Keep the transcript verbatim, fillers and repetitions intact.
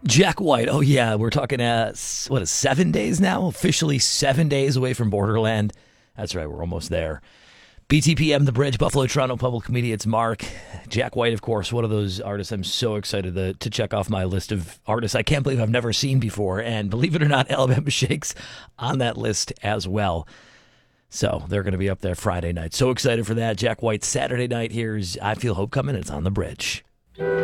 Jack White. Oh, yeah. We're talking, uh, s- what, is seven days now? Officially seven days away from Borderland. That's right. We're almost there. B T P M, The Bridge, Buffalo, Toronto Public Media. It's Mark. Jack White, of course, one of those artists I'm so excited to, to check off my list of artists I can't believe I've never seen before. And believe it or not, Alabama Shakes on that list as well. So they're going to be up there Friday night. So excited for that. Jack White Saturday night. Here's I Feel Hope coming. It's on The Bridge.